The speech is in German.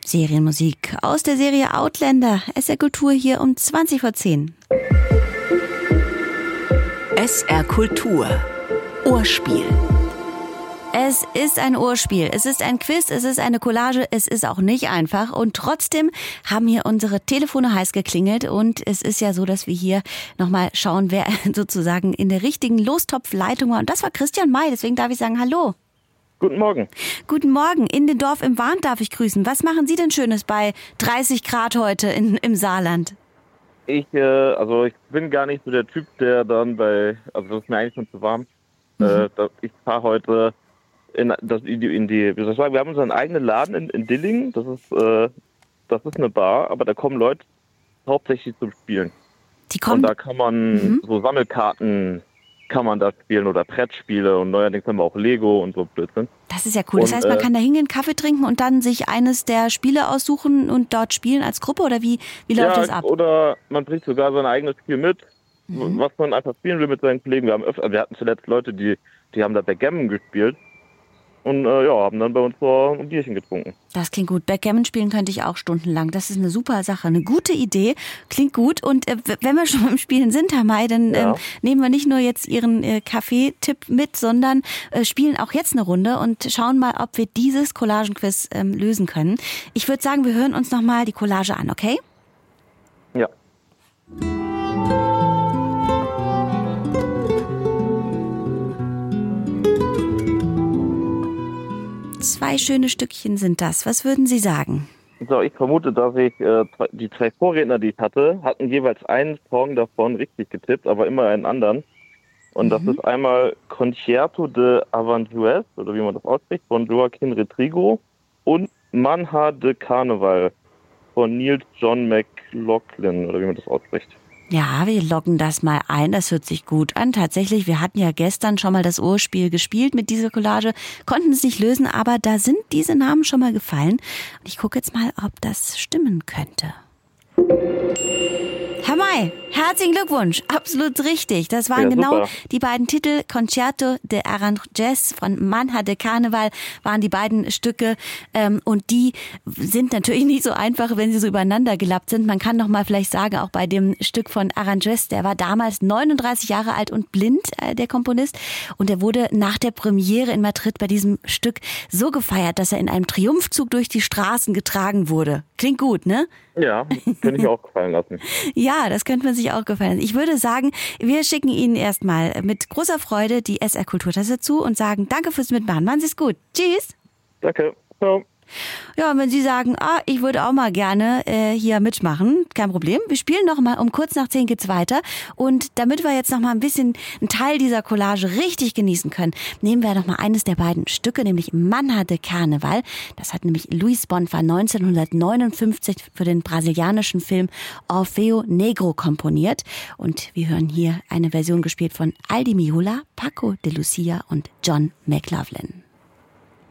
Serienmusik aus der Serie Outlander. SR Kultur hier um 20:10. SR Kultur. Ohrspiel. Es ist ein Ohrspiel, es ist ein Quiz, es ist eine Collage, es ist auch nicht einfach. Und trotzdem haben hier unsere Telefone heiß geklingelt. Und es ist ja so, dass wir hier nochmal schauen, wer sozusagen in der richtigen Lostopfleitung war. Und das war Christian May, deswegen darf ich sagen Hallo. Guten Morgen. Guten Morgen, in den Dorf im Warnt darf ich grüßen. Was machen Sie denn Schönes bei 30 Grad heute im Saarland? Ich bin gar nicht so der Typ, der dann das ist mir eigentlich schon zu warm. Ich fahre heute wir haben unseren eigenen Laden in Dillingen. Das ist eine Bar, aber da kommen Leute hauptsächlich zum Spielen. Die kommen. Und da kann man so Sammelkarten kann man da spielen oder Brettspiele und neuerdings haben wir auch Lego und so Blödsinn. Das ist ja cool. Das heißt, man kann da hingehen, Kaffee trinken und dann sich eines der Spiele aussuchen und dort spielen als Gruppe oder wie läuft das ab? Oder man bringt sogar sein eigenes Spiel mit, was man einfach spielen will mit seinen Kollegen. Wir hatten zuletzt Leute, die haben da Backgammon gespielt. Und haben dann bei uns so ein Bierchen getrunken. Das klingt gut. Backgammon spielen könnte ich auch stundenlang. Das ist eine super Sache, eine gute Idee. Klingt gut. Und wenn wir schon beim Spielen sind, Herr May, dann nehmen wir nicht nur jetzt Ihren Kaffeetipp mit, sondern spielen auch jetzt eine Runde und schauen mal, ob wir dieses Collagenquiz lösen können. Ich würde sagen, wir hören uns nochmal die Collage an, okay? Ja. Zwei schöne Stückchen sind das. Was würden Sie sagen? So, ich vermute, dass die zwei Vorredner, die ich hatte, hatten jeweils einen Song davon richtig getippt, aber immer einen anderen. Und das ist einmal Concierto de Aventuras, oder wie man das ausspricht, von Joaquin Rodrigo und Manha de Carnaval von Niels John McLaughlin, oder wie man das ausspricht. Ja, wir loggen das mal ein. Das hört sich gut an. Tatsächlich, wir hatten ja gestern schon mal das Ohrspiel gespielt mit dieser Collage, konnten es nicht lösen, aber da sind diese Namen schon mal gefallen. Und ich gucke jetzt mal, ob das stimmen könnte. Herr May, herzlichen Glückwunsch. Absolut richtig. Das waren genau die beiden Titel. Concierto de Aranjuez von Manha de Carnaval waren die beiden Stücke. Und die sind natürlich nicht so einfach, wenn sie so übereinander gelappt sind. Man kann noch mal vielleicht sagen, auch bei dem Stück von Aranjuez, der war damals 39 Jahre alt und blind, der Komponist. Und er wurde nach der Premiere in Madrid bei diesem Stück so gefeiert, dass er in einem Triumphzug durch die Straßen getragen wurde. Klingt gut, ne? Ja, könnte ich auch gefallen lassen. Ja, das könnte man sich auch gefallen lassen. Ich würde sagen, wir schicken Ihnen erstmal mit großer Freude die SR Kulturtasse zu und sagen danke fürs Mitmachen. Machen Sie es gut. Tschüss. Danke. Ciao. Ja, und wenn Sie sagen, ich würde auch mal gerne hier mitmachen, kein Problem. Wir spielen noch mal, um kurz nach 10 geht's weiter. Und damit wir jetzt noch mal ein bisschen einen Teil dieser Collage richtig genießen können, nehmen wir noch mal eines der beiden Stücke, nämlich Manha de Carnaval. Das hat nämlich Luis Bonfa 1959 für den brasilianischen Film Orfeo Negro komponiert. Und wir hören hier eine Version gespielt von Aldi Meola, Paco de Lucia und John McLaughlin.